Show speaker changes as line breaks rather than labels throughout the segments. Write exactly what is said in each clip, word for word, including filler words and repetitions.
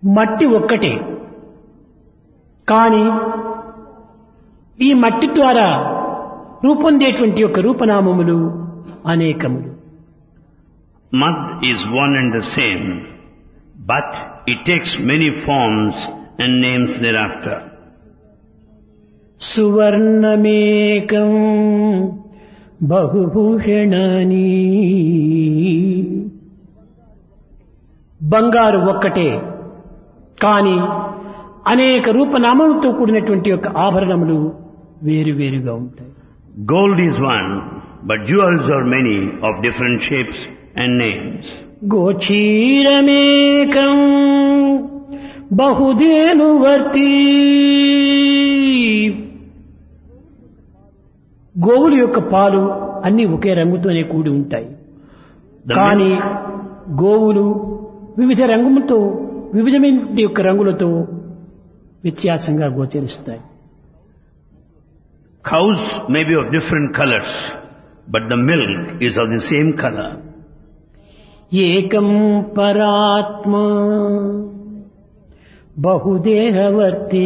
మట్టి ఒక్కటే, కానీ ఈ మట్టి ద్వారా రూపొందేటువంటి యొక్క రూపనామములు అనేకములు.
Mud is one and the same, but it takes many forms and names thereafter.
సువర్ణమేకం బహుభూషణాని, బంగారు ఒక్కటే కానీ అనేక రూపనామములతో కూడినటువంటి యొక్క ఆభరణములు వేరు వేరుగా ఉంటాయి.
Gold is one, but jewels are many of different shapes and names.
గోచీరమేకం బహుధేనువర్తి, గోవుల యొక్క పాలు అన్ని ఒకే రంగుతోనే కూడి ఉంటాయి, కానీ గోవులు వివిధ రంగులతో వివిధమైన యొక్క రంగులతో వ్యత్యాసంగా గోచరిస్తాయి.
Cows may be of different colors, but the milk is of the same color.
ఏకం పరాత్మ బహుదేహవర్తి,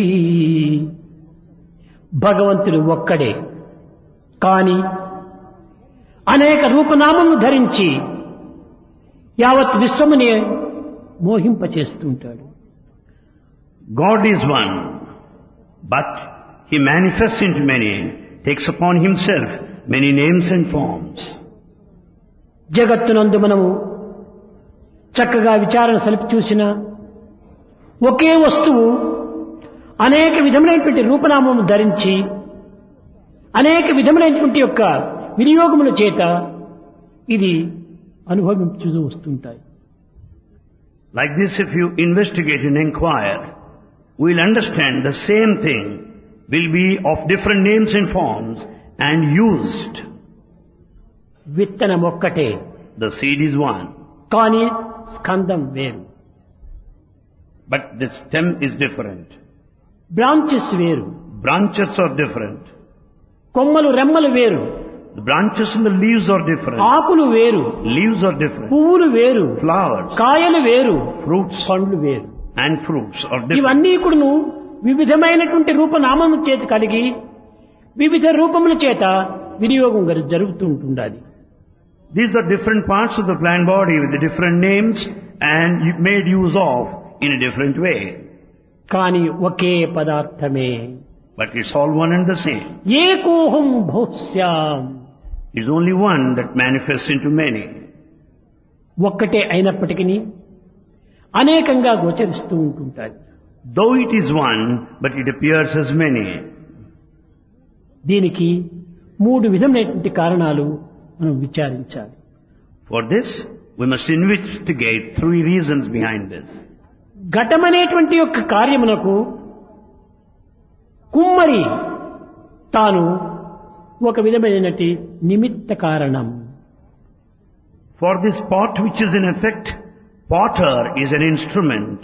భగవంతుడు ఒక్కడే కానీ అనేక రూపనామములు ధరించి యావత్ విశ్వమునే మోహింపచేస్తుంటాడు.
God is one, but He manifests into many, takes upon Himself many names and forms.
జగత్తునందు మనము చక్కగా విచారణ సలిపి చూసిన ఒకే వస్తువు అనేక విధములైనటువంటి రూపనామములు ధరించి అనేక విధములైనటువంటి యొక్క వినియోగముల చేత ఇది అనుభవించు వస్తుంటాయి.
Like this, if you investigate and inquire, we'll understand the same thing will be of different names and forms and used.
విత్తనం ఒక్కటే,
The seed is one,
కానీ స్కందం వేరు,
but the stem is different.
Branches వేరు,
Branches are different.
కొమ్మలు రెమ్మలు వేరు,
The branches and the leaves are different.
ఆకులు వేరు,
Leaves are different.
పువ్వులు వేరు,
Flowers,
కాయలు వేరు,
fruits
పండ్లు వేరు.
and fruits are different.
ఇవన్నీ కూడాను వివిధమైనటువంటి రూపనామము చేత కలిగి వివిధ రూపముల చేత వినియోగం జరుగుతూ ఉంటుండాలి.
These are different parts of the plant body with the different names and made use of in a different way.
కానీ ఒకే పదార్థమే,
But it's all one and the same.
ఏకోహం భౌస్యాం,
It's only one that manifests into many.
ఒక్కటే అయినప్పటికీ అనేకంగా గోచరిస్తూ ఉంటుంటాయి.
Though it is one, but it appears as many.
దీనికి మూడు విధమైనటువంటి కారణాలు మనం విచారించాలి.
For this, we must investigate three reasons behind this.
ఘటమనేటువంటి యొక్క కార్యమునకు కుమ్మరి తాను ఒక విధమైనటువంటి నిమిత్త కారణం.
For this pot which is in effect, potter is an instrument.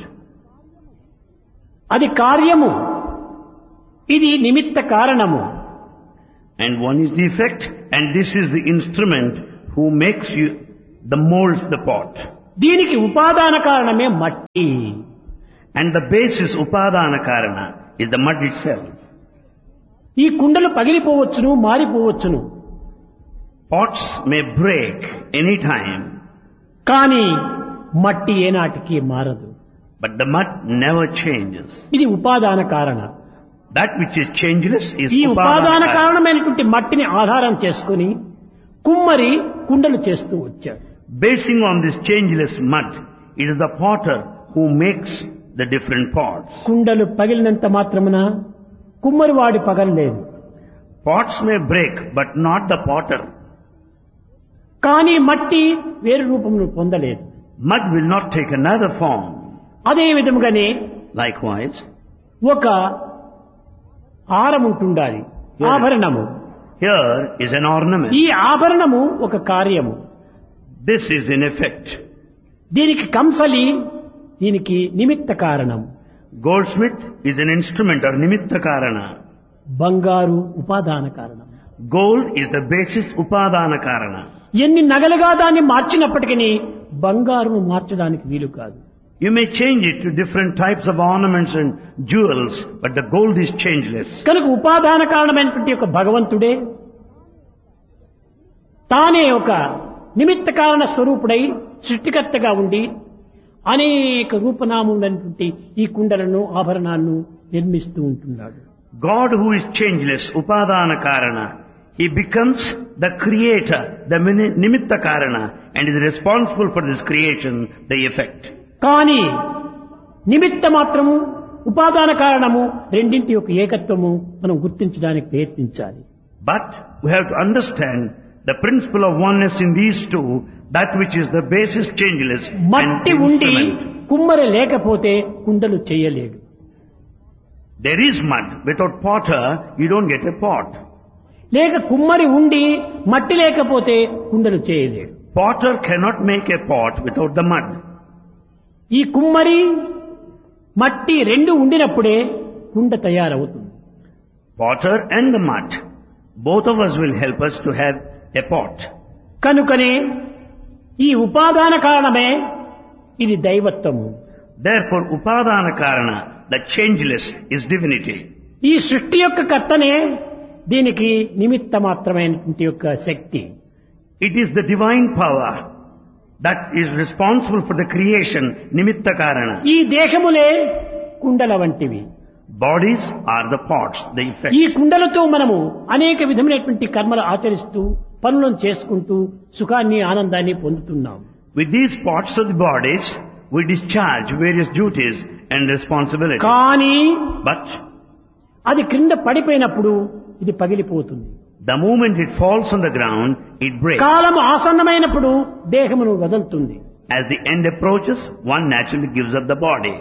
అది కార్యము, ఇది నిమిత్త కారణము.
And one is the effect, and this is the instrument who makes you, the molds the pot.
దీనికి ఉపాదాన కారణమే మట్టి.
And the basis, upadana karana, is the mud itself.
ఈ కుండలు పగిలిపోవచ్చును, మారిపోవచ్చును,
Pots may break any time,
కానీ మట్టి ఏనాటికి మారదు.
but the mud never changes.
ఇది ఉపాదాన కారణ.
That which is changeless is
ఈ ఉపాదాన
upadana karana.
కారణమైనటువంటి మట్టిని ఆధారం చేసుకుని కుమ్మరి కుండలు చేస్తూ వచ్చాడు.
Basing on this changeless mud, it is the potter who makes the different pots.
కుండలు పగిలినంత మాత్రమున కుమ్మరి వాడి పగలలేదు,
Pots may break, but not the potter.
కానీ మట్టి వేరు రూపమును పొందలేదు.
Mud will not take another form.
అదే విధముగానే
Likewise,
ఒక హారం ఉంటుండాలి, ఆభరణము.
here is an ornament.
ఈ ఆభరణము ఒక కార్యము.
This is in effect.
దీనికి కంసలి, దీనికి నిమిత్త కారణం.
Goldsmith is an instrument or nimitta karana.
బంగారు ఉపాదాన కారణం.
Gold is the basis, upadana karana.
ఎన్ని నగలుగా దాన్ని మార్చినప్పటికీ బంగారును మార్చడానికి వీలు కాదు.
You may change it to different types of ornaments and jewels, but the gold is changeless.
కనుక ఉపాదాన కారణమైనటువంటి ఒక భగవంతుడే తానే ఒక నిమిత్త కారణ స్వరూపుడై సృష్టికర్తగా ఉండి అనేక రూపనామములైనటువంటి ఈ కుండలను ఆభరణాలను నిర్మిస్తూ ఉంటున్నాడు.
God who is changeless, upadana karana, he becomes the creator, the mini- nimitta karana, and is responsible for this creation, the effect.
కానీ నిమిత్త మాత్రము ఉపాదాన కారణము రెండింటి యొక్క ఏకత్వము మనం గుర్తించడానికి ప్రయత్నించాలి.
But we have to understand the principle of oneness in these two, that which is the basis changeless and
మట్టి
the
ఉండి
instrument.
కుమ్మరి లేకపోతే కుండలు చేయలేడు.
There is mud. Without potter, you don't get a pot.
లేక కుమ్మరి ఉండి మట్టి లేకపోతే కుండలు చేయలేడు.
Potter cannot make a pot without the mud.
ఈ కుమ్మరి మట్టి రెండు ఉండినప్పుడే కుండ తయారవుతుంది.
Potter and the mud, both of us will help us to have a pot.
కనుకనే ఈ ఉపాదాన కారణమే ఇది దైవత్వము.
Therefore, upadana karana, the changeless, is divinity.
ఈ సృష్టి యొక్క కర్తనే దీనికి నిమిత్త మాత్రమైనటువంటి యొక్క శక్తి.
It is the divine power that is responsible for the creation, nimitta karana.
ఈ దేహములే కుండల వంటివి.
Bodies are the pots, the effect.
ఈ కుండలతో మనము అనేక విధమైనటువంటి కర్మలు ఆచరిస్తూ పనులను చేసుకుంటూ సుఖాన్ని ఆనందాన్ని పొందుతున్నాం.
With these pots of the bodies, we discharge various duties and responsibilities.
కానీ
But
అది క్రింద పడిపోయినప్పుడు ఇది పగిలిపోతుంది.
the moment it falls on the ground, it breaks.
కాలం ఆసన్నమైనప్పుడు దేహమును వదులుతుంది.
As the end approaches, one naturally gives up the body.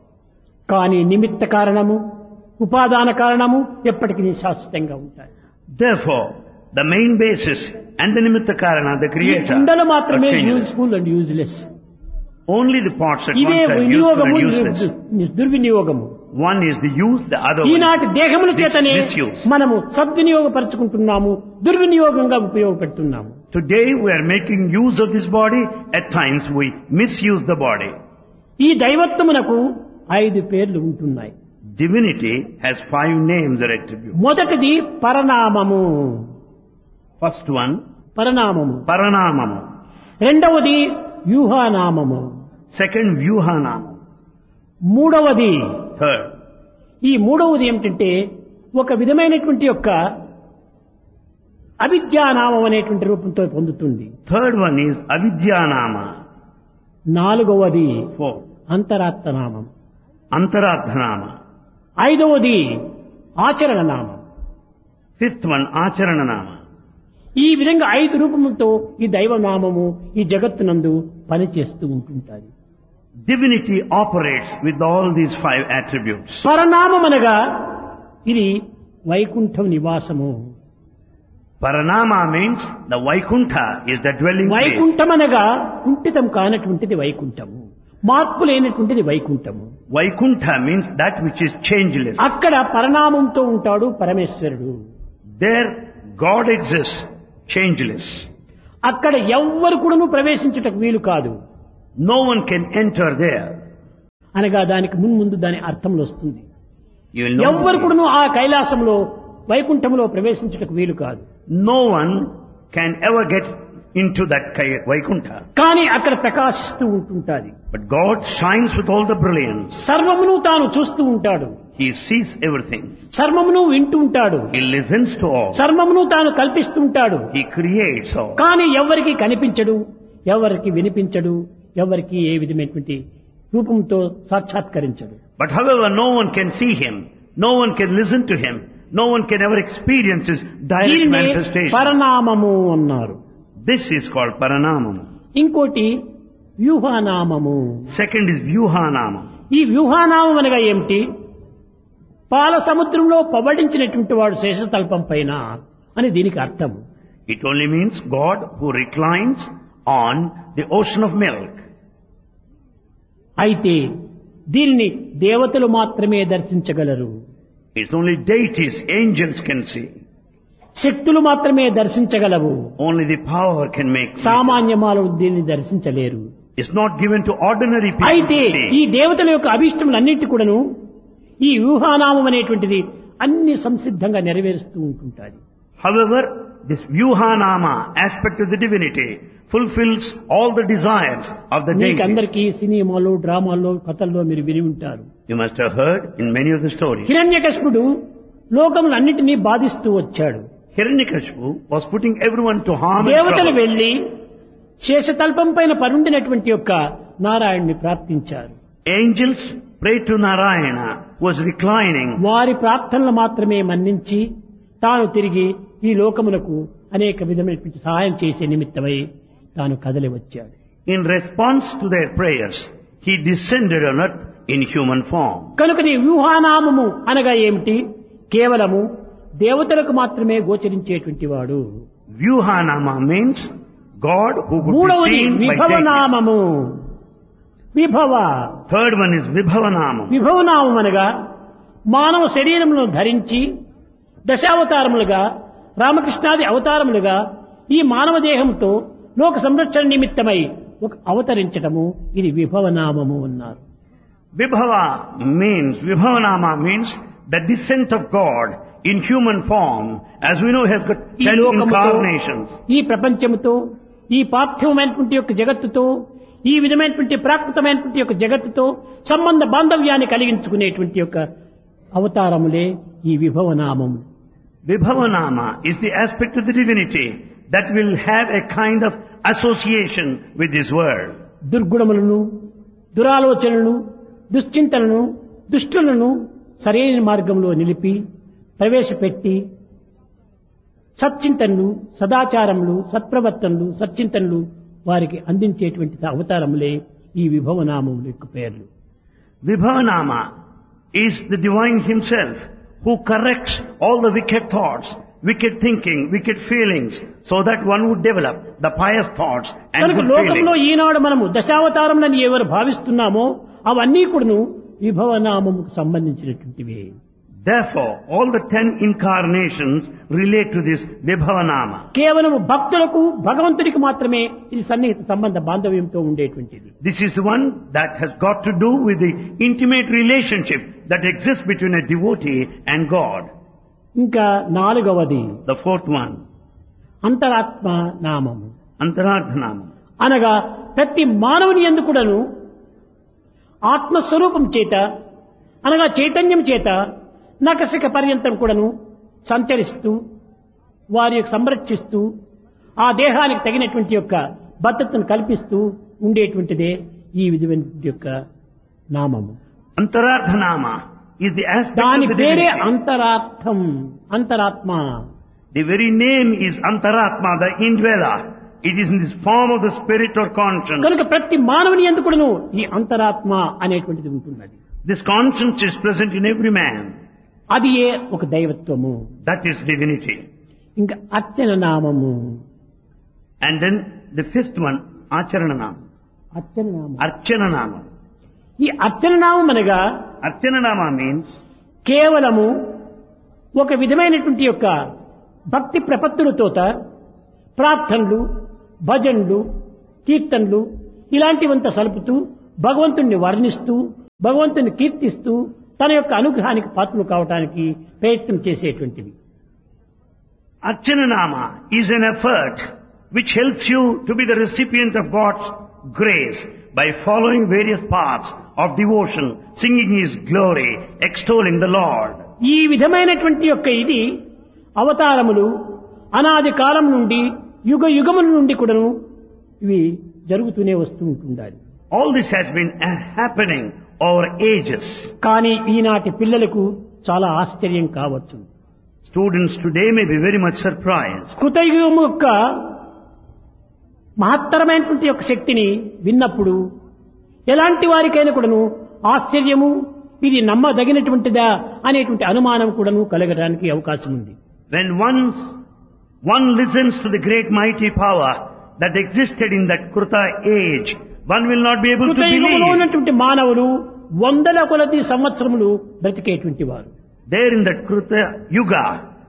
కానీ నిమిత్త కారణము ఉపాదాన కారణము ఎప్పటికీ శాశ్వతంగా ఉంటాయి.
Therefore, the main basis and the nimitta karana, the
ఈ
creator,
కుండలు
are
మాత్రమే
changeless.
Useful and useless.
Only the pots at
ఇవే
once are useful
వినియోగము
and useless.
దుర్వినియోగము.
One is the use, the other one
ఈనాటి దేహముల
is
చేతనే
misuse.
మనము సద్వినియోగపరుచుకుంటున్నాము, దుర్వినియోగంగా ఉపయోగపెడుతున్నాము.
Today we are making use of this body, at times we misuse the body.
ఈ దైవత్వమునకు ఐదు పేర్లు ఉంటున్నాయి.
Divinity has five names or attributes.
మొదటిది పరనామము.
First one,
పరనామము.
Paranamamu.
రెండవది వ్యూహానామము.
Second, Vyuhanama.
మూడవది
Third,
ఈ మూడవది ఏమిటంటే ఒక విధమైనటువంటి యొక్క అవిద్యానామం అనేటువంటి రూపంతో పొందుతుంది.
third one is Avidyanama.
నాలుగవది
Fourth,
అంతరాత్మనామం.
Antaradhanama.
ఐదవది ఆచరణ నామం.
Fifth one, Acharananama.
ఈ విధంగా ఐదు రూపములతో ఈ దైవనామము ఈ జగత్తునందు పనిచేస్తూ ఉంటుంటారు.
Divinity operates with all these five attributes.
పరనామం అనగా ఇది వైకుంఠం నివాసము.
Paranama means the Vaikuntha is the dwelling place.
Vaikuntham అనగా కుంఠితం కానటువంటిది వైకుంఠము, మార్పు లేనటువంటిది వైకుంఠము.
Vaikuntha means that which is changeless.
అక్కడ పరనామంతో ఉంటాడు పరమేశ్వరుడు.
There God exists, changeless.
అక్కడ ఎవ్వరు కూడాను ప్రవేశించుటకు వీలు కాదు.
No one can enter there.
అనగా దానికి మున్ముందు దాని అర్థంలో వస్తుంది.
You will know.
ఎవ్వరు కూడాను ఆ కైలాసంలో వైకుంఠంలో ప్రవేశించుటకు వీలు కాదు.
No one can ever get into that Kai- Vaikuntha.
కానీ అక్కడ ప్రకాశిస్తూ ఉంటుంటాది.
But God shines with all the brilliance.
సర్వమును తాను చూస్తూ ఉంటాడు.
He sees everything.
సర్వమును వింటూ ఉంటాడు.
He listens to all.
సర్వమును తాను కల్పిస్తూ ఉంటాడు.
He creates all.
కానీ ఎవరికి కనిపించడు, ఎవరికి వినిపించడు, ఎవరికి ఏ విధమైనటువంటి రూపంతో సాక్షాత్కరించడు.
But however, no one can see him. No one can listen to him. No one can ever experience his direct
దీనినే
manifestation.
పరనామము అన్నారు.
This is called Paranamam.
ఇంకోటి వ్యూహానామము.
Second is Vyuhanamam.
ఈ వ్యూహానామం అనగా ఏమిటి? పాల సముద్రంలో పబడించినటువంటి వాడు శేషతల్పం పైన అని దీనికి అర్థం.
It only means God who reclines on the ocean of milk.
అయితే దీనిని దేవతలు మాత్రమే దర్శించగలరు.
It's only deities, angels can see.
శక్తులు మాత్రమే దర్శించగలవు.
Only the power can make.
సామాన్య మానవులు దీన్ని దర్శించలేరు.
is not given to ordinary people
అయితే
to
ఈ
say.
దేవతల యొక్క అభిష్టములన్నిటి కూడాను ఈ వ్యూహానామం అనేటువంటిది అన్ని సంసిద్ధంగా నెరవేరుస్తూ ఉంటుంటాది.
However, this Vyuhanama aspect of the divinity fulfills all the desires of the
మీకు
deity.
అందరికీ సినిమాలో డ్రామాల్లో కథల్లో మీరు విని ఉంటారు.
You must have heard in many of the stories.
హిరణ్యకశిపుడు లోకములన్నిటినీ బాధిస్తూ వచ్చాడు.
Hiranyakashipu was putting everyone to harm and
దేవతలు
trouble.
వెళ్లి శేషతల్పం పైన పరుండినటువంటి యొక్క నారాయణ్ణి ప్రార్థించారు.
Angels prayed to Narayana, who was reclining.
వారి ప్రార్థనలు మాత్రమే మన్నించి తాను తిరిగి ఈ లోకములకు అనేక విధమైనటువంటి సహాయం చేసే నిమిత్తమై తాను కదలి వచ్చాడు.
In response to their prayers, he descended on earth in human form.
కనుకని వ్యూహానామము అనగా ఏమిటి? కేవలము దేవతలకు మాత్రమే గోచరించేటువంటి వాడు.
Vyuhanama means God who could be
మూడవది
seen by deities.
విభవనామము. Vibhava
Third one is Vibhavanamam.
విభవనామం అనగా మానవ శరీరములను ధరించి దశావతారములుగా రామకృష్ణాది అవతారములుగా ఈ మానవ దేహంతో లోక సంరక్షణ నిమిత్తమై ఒక అవతరించటము ఇది విభవనామము అన్నారు.
Vibhava means, Vibhavanama means the descent of God in human form. As we know, he has got
ఈ
ten
లోకముతో
incarnations.
ఈ ప్రపంచముతో ఈ పార్థివమైనటువంటి యొక్క జగత్తుతో ఈ విధమైనటువంటి ప్రాకృతమైనటువంటి యొక్క జగత్తుతో సంబంధ బాంధవ్యాన్ని కలిగించుకునేటువంటి యొక్క అవతారములే ఈ విభవనామం.
Vibhavanama is the aspect of the divinity that will have a kind of association with this world.
దుర్గుణములను దురాలోచనలను దుశ్చింతలను దుష్టులను సరైన మార్గంలో నిలిపి ప్రవేశపెట్టి సచ్చింతనలు సదాచారములు సత్ప్రవర్తనలు సచ్చింతనలు వారికి అందించేటువంటి అవతారములే ఈ విభవనామముల యొక్క పేర్లు.
Vibhavanama is the divine himself who corrects all the wicked thoughts, wicked thinking, wicked feelings, so that one would develop the pious thoughts and
కనుక
good
లోకంలో
feelings.
ఈనాడు మనము దశావతారములని ఎవరు భావిస్తున్నామో అవన్నీ కూడాను విభవనామముకు సంబంధించినటువంటివే.
Therefore, all the ten incarnations relate to this Vibhavanama.
కేవలం భక్తులకు భగవంతుడికి మాత్రమే ఇది సన్నిహిత సంబంధ బాంధవ్యంతో ఉండేటువంటిది.
This is the one that has got to do with the intimate relationship that exists between a devotee and God.
ఇంకా నాలుగవది
The fourth one,
అంతరాత్మ నామము
Antarardhanama.
అనగా ప్రతి మానవుని యందు కూడాను ఆత్మస్వరూపం చేత అనగా చైతన్యం చేత నకసిక పర్యంతం కూడాను సంచరిస్తూ వారి యొక్క సంరక్షిస్తూ ఆ దేహానికి తగినటువంటి యొక్క భద్రతను కల్పిస్తూ ఉండేటువంటిదే ఈ విధమైన యొక్క నామము.
Antarardhanama is the aspect
దాని
of the
పేరే
divinity.
అంతరార్థం, అంతరాత్మ.
The very name is Antaratma, the indweller. It is in this form of the spirit or conscience.
కనుక ప్రతి మానవుని యందు కూడాను ఈ అంతరాత్మ అనేటువంటిది ఉంటున్నది.
This conscience is present in every man.
అది ఏ ఒక దైవత్వము.
That is divinity.
ఇంకా అర్చన నామము.
And then the fifth one, Acharananam.
అర్చన నామం.
Archananama.
ఈ అర్చన నామం అనగా
Archananama means
కేవలము ఒక విధమైనటువంటి యొక్క భక్తి ప్రపత్తులతో ప్రార్థనలు భజనలు కీర్తనలు ఇలాంటివంతా సలుపుతూ భగవంతుణ్ణి వర్ణిస్తూ భగవంతుని కీర్తిస్తూ తన యొక్క అనుగ్రహానికి పాత్రలు కావడానికి ప్రయత్నం చేసేటువంటివి.
Archananama is an effort which helps you to be the recipient of God's grace by following various paths of devotion, singing His glory, extolling the Lord.
ఈ విధమైనటువంటి యొక్క ఇది అవతారములు అనాది కాలం నుండి యుగ యుగముల నుండి కూడాను ఇవి జరుగుతూనే వస్తూ ఉంటుండాలి.
All this has been uh, happening over ages.
కానీ ఈనాటి పిల్లలకు చాలా ఆశ్చర్యం కావచ్చు.
Students today may be very much surprised.
కృతయుగము యొక్క మహత్తరమైనటువంటి యొక్క శక్తిని విన్నప్పుడు ఎలాంటి వారికైనా కూడాను ఆశ్చర్యము ఇది నమ్మదగినటువంటిదా అనేటువంటి అనుమానం కూడాను కలగడానికి అవకాశం ఉంది.
When once one listens to the great mighty power that existed in that Kruta age, one will not be able to
కృతయుగంలో
believe.
ఉన్నటువంటి మానవులు వందల కొలది సంవత్సరములు బ్రతికేటువంటి వారు.
There in that Kruta Yuga,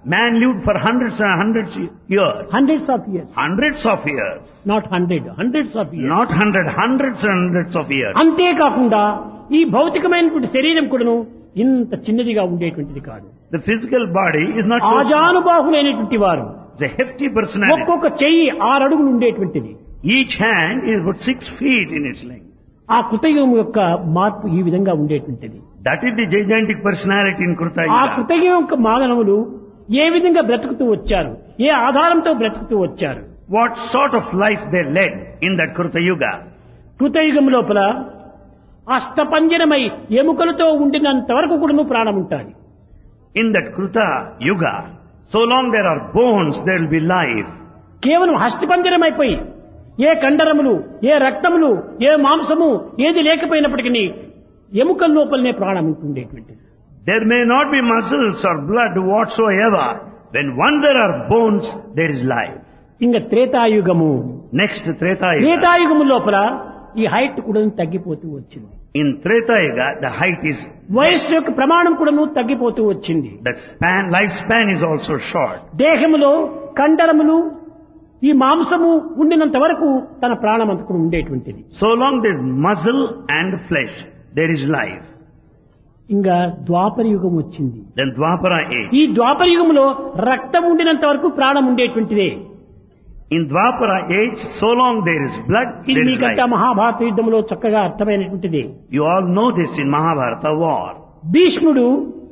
Man lived for hundreds and hundreds of years.
Hundreds of years,
Hundreds of years.
Not hundred, hundreds of years.
Not hundred, hundreds and hundreds of years.
అంతేకాకుండా ఈ భౌతికమైనటువంటి శరీరం కూడాను ఇంత చిన్నదిగా ఉండేటువంటిది కాదు.
The physical body is not so small.
ఆజానుబాహులైనటువంటి వారు,
It's a hefty personality.
ఒక్కొక్క చెయ్యి ఆరు అడుగులు ఉండేటువంటిది.
Each hand is about six feet in its length.
ఆ కృతయుగం యొక్క మార్పు ఈ విధంగా ఉండేటువంటిది.
That is the gigantic personality in Kruta
ఆ
Yuga.
కృతయుగం యొక్క మానవులు ఏ విధంగా బ్రతుకుతూ వచ్చారు, ఏ ఆధారంతో బ్రతుకుతూ వచ్చారు.
What sort of life they led in that Kruta Yuga.
కృతయుగం లోపల అష్టపంజరమై ఎముకలతో ఉండినంత వరకు కూడా ప్రాణం ఉంటుంది.
In that Kruta Yuga, so long there are bones, there will be life.
కేవలం హస్తిపంజరమైపోయి ఏ కండరములు, ఏ రక్తములు, ఏ మాంసము ఏది లేకపోయినప్పటికీ ఎముకల లోపలనే ప్రాణం ఉంటుండేటువంటిది.
There may not be muscles or blood whatsoever. When once there are bones, there is life.
ఇంకా త్రేతాయుగము,
Next Treta Yuga.
త్రేతాయుగము లోపల ఈ హైట్ కూడా తగ్గిపోతూ వచ్చింది.
In Treta Yuga, the height is,
వయస్సు యొక్క ప్రమాణం కూడాను తగ్గిపోతూ వచ్చింది.
the span, lifespan is also short.
దేహములో కండరములు ఈ మాంసము ఉండినంత వరకు తన ప్రాణం అంతకు ఉండేటువంటిది.
So long there is muscle and flesh, there is life.
ఇంకా ద్వాపర యుగం వచ్చింది.
Then Dwapara age.
ఈ ద్వాపర యుగంలో రక్తం ఉండినంత వరకు ప్రాణం ఉండేటువంటిదే.
In Dwapara age, so long there is blood,
ఇది
there is
మీకంతా
life.
మహాభారత యుద్ధంలో చక్కగా అర్థమైనటువంటిది.
You all know this in Mahabharata war.
భీష్ముడు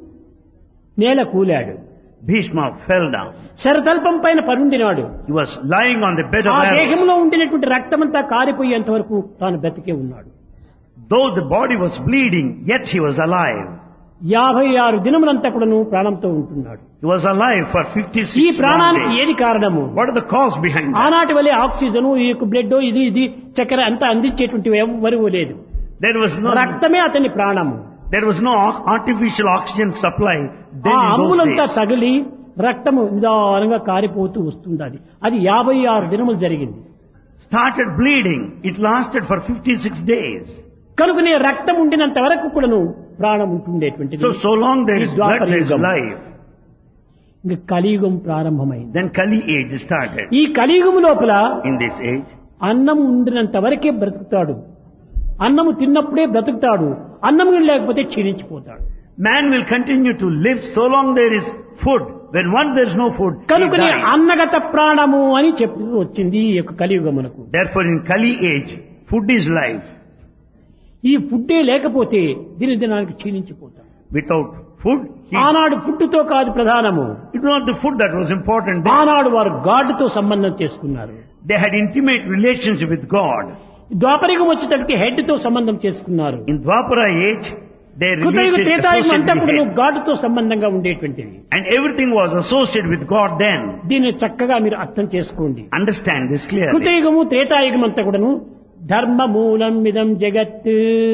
నేల కూలాడు,
Bhishma fell down.
శరతల్పం పైన పరుండినాడు.
He was lying on the bed of
ఆ
arrows.
దేహంలో ఉండినటువంటి రక్తమంతా కారిపోయేంత వరకు తాను బ్రతికే ఉన్నాడు.
Though the body was bleeding, yet he was alive.
యాభై ఆరు దినములంతా కూడాను ప్రాణంతో ఉంటున్నాడు.
He was alive for
ఈ
fifty-six
ప్రాణానికి
days.
ఏది కారణము?
What is the cause behind that?
ఆనాటి వల్లే ఆక్సిజన్, ఈ బ్లడ్, ఇది ఇది చక్కెర అంతా అందించేటువంటి ఎవరు లేదు.
There was no,
రక్తమే అతని ప్రాణము.
there was no artificial oxygen supply then
ఆ
in those
అమ్ములంతా
days.
తగిలి రక్తము నిదానంగా కారిపోతూ వస్తుండాలి. అది యాభై ఆరు దినములు జరిగింది.
Started bleeding. It lasted for fifty-six days.
కనుకనే రక్తం ఉండినంత వరకు కూడాను ప్రాణం ఉంటుండేటువంటిది.
So, so long there is
ఈ
blood,
ద్వాపర
there is
యుగం.
life.
ఇంకా కలియుగం ప్రారంభమైంది.
Then Kali age started.
ఈ కలియుగం లోపల
In this age,
అన్నం ఉండినంత వరకే బ్రతుకుతాడు. అన్నము తిన్నప్పుడే బ్రతుకుతాడు. అన్నం లేకపోతే క్షీణించిపోతాడు.
man will continue to live so long there is food. When once there is no food, he
కనుకనే
dies.
అన్నగత ప్రాణము అని చెప్పి వచ్చింది ఈ యొక్క కలియుగమునకు.
Therefore in Kali age, food is life.
ఈ ఫుడ్డే లేకపోతే దిన దినానికి క్షీణించిపోతాడు.
Without food, he,
ఆనాడు ఫుడ్తో కాదు ప్రధానము.
it was not the food that was important. They,
ఆనాడు వారు గాడ్తో సంబంధం చేసుకున్నారు.
they had intimate relationship with God.
ద్వాపరికం వచ్చేటప్పటికి హెడ్ తో సంబంధం చేసుకున్నారు.
In Dwapara age, they
కృతయుగ
related
Treta Yuga అంతా
associated
కూడా
with head.
గాడ్తో సంబంధంగా ఉండేటువంటిది.
And everything was associated with God then.
దీన్ని చక్కగా మీరు అర్థం చేసుకోండి.
Understand this clearly.
కృతయుగము త్రేతాయుగం అంతా కూడాను ధర్మ మూలం మిదం జగత్.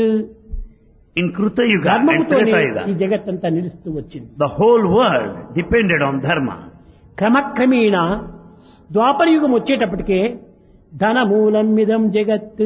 In Kruta Yuga and
ధర్మముతోనే
Treta
ఈ
Yuga,
జగత్ అంతా నిలుస్తూ వచ్చింది.
the whole world depended on dharma.
క్రమక్రమేణ ద్వాపర యుగం వచ్చేటప్పటికే ధన మూలం మిదం జగత్.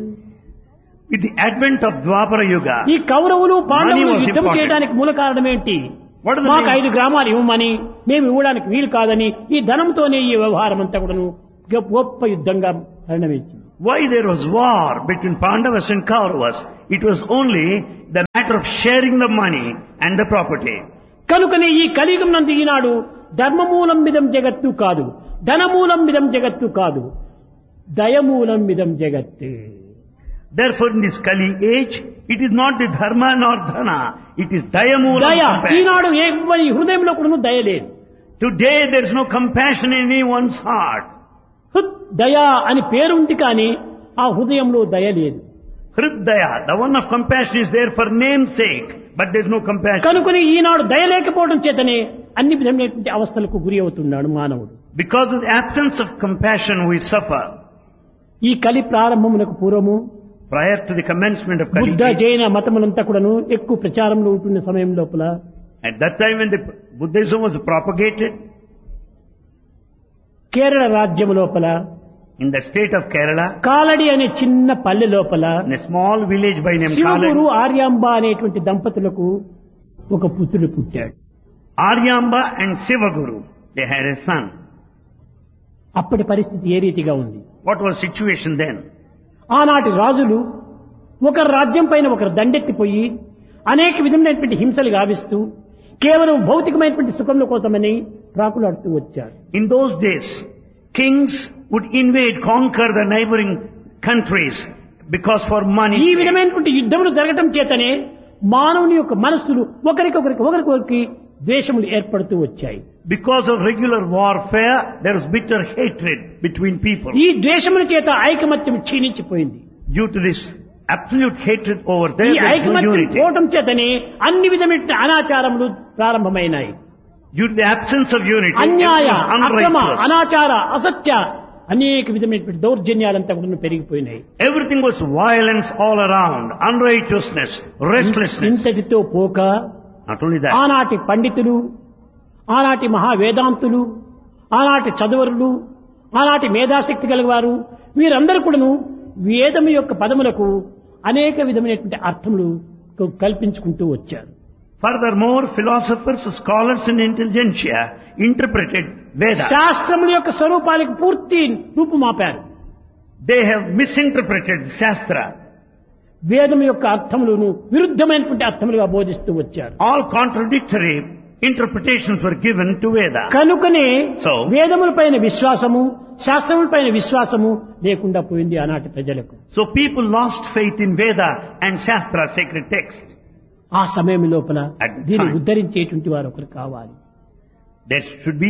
With the advent of Dwapara Yuga,
ఈ కౌరవులు పాండవులు
Money was
యుద్ధం
important.
చేయడానికి మూల కారణం ఏంటి?
What is the
మాకు
main-
ఐదు గ్రామాలు ఇవ్వమని, మేము ఇవ్వడానికి వీలు కాదని ఈ ధనంతోనే ఈ వ్యవహారం అంతా కూడాను గొప్ప యుద్ధంగా పరిణమించింది.
why there was war between Pandavas and Kauravas? It was only the matter of sharing the money and the property.
కనుకనే ఈ కలియుగం నందు ఈనాడు ధర్మమూలం మిదం జగత్తు కాదు, ధనమూలం మిదం జగత్తు కాదు, దయమూలం మిదం జగత్.
Therefore in this Kali age, it is not the dharma nor dhana, it is dayamulam
దయ
compassion.
ఈనాడు ఎవరి హృదయంలో కూడా దయ లేదు.
Today there is no compassion in anyone's heart.
హృద్ దయ అని పేరుంది కానీ ఆ హృదయంలో దయ లేదు.
Hridaya, the one of compassion is there for name's sake, but there is no compassion.
కనుకొని ఈనాడు దయ లేకపోవడం చేతనే అన్ని విధమైనటువంటి అవస్థలకు గురి అవుతున్నాడు మానవుడు.
Because of the absence of compassion we suffer.
ఈ కలి ప్రారంభమునకు పూర్వము
Prior to the commencement of Kali
Buddha
age,
జైన మతములంతా కూడాను ఎక్కువ ప్రచారంలో ఉంటున్న సమయం లోపల
at that time when the Buddhism was propagated
Kerala రాజ్యం లోపల
in the state of Kerala,
Kalady అనే చిన్న పల్లె లోపల
in a small village by name
Shivaguru
Kaladi,
Aryamba అనేటువంటి దంపతులకు ఒక పుత్రుడు పుట్టాడు.
Aryamba and Sivaguru, they had a son.
అప్పటి పరిస్థితి ఏ రీతిగా ఉంది?
What was the situation then?
ఆనాటి రాజులు ఒకరు రాజ్యం పైన ఒకరు దండెత్తిపోయి అనేక విధమైనటువంటి హింసలు గావిస్తూ కేవలం భౌతికమైనటువంటి సుఖంలో కోసమని ప్రాకులాడుతూ వచ్చారు.
In those days, kings would invade, conquer the neighboring countries because for money.
ఈ విధమైనటువంటి యుద్ధములు జరగటం చేతనే మానవుని యొక్క మనస్సులు ఒకరికొకరికి ఒకరికొకరికి ద్వేషములు ఏర్పడుతూ వచ్చాయి.
Because of regular warfare, there is bitter hatred between people.
ఈ ద్వేషముల చేత ఐకమత్యం క్షీణించిపోయింది.
Due to this absolute hatred over there,
ఈ
there is no
ఐకమత్యం
unity.
పోవటం చేతనే అన్ని విధమైన అనాచారములు ప్రారంభమైనాయి.
Due to the absence of unity,
అన్యాయ,
everyone was
అక్రమ,
unrighteous.
అనాచార, అసత్య అనేక విధమైనటువంటి దౌర్జన్యాలంతా కూడా పెరిగిపోయినాయి.
Everything was violence all around, unrighteousness, restlessness.
ఇంతటితో పోక
Not only that,
ఆనాటి పండితులు, ఆనాటి మహావేదాంతులు, ఆనాటి చదువరులు, ఆనాటి మేధాశక్తి కలిగివారు వీరందరూ కూడాను వేదము యొక్క పదములకు అనేక విధమైనటువంటి అర్థములు కల్పించుకుంటూ వచ్చారు.
furthermore, philosophers, scholars and intelligentsia interpreted Veda.
శాస్త్రముల యొక్క స్వరూపాలకు పూర్తి రూపుమాపారు.
They have misinterpreted Shastra.
వేదం యొక్క అర్థములను విరుద్ధమైనటువంటి అర్థములుగా బోధిస్తూ వచ్చారు.
All contradictory interpretations were given to Veda.
కనుకనే
So,
వేదములపైన విశ్వాసము, శాస్త్రములపైన విశ్వాసము లేకుండా పోయింది ఆనాటి ప్రజలకు.
So people lost faith in Veda and Shastra, sacred text.
ఆ సమయం లోపల
At the
దీన్ని
time.
ఉద్ధరించేటువంటి వారు ఒకరు కావాలి.
There should be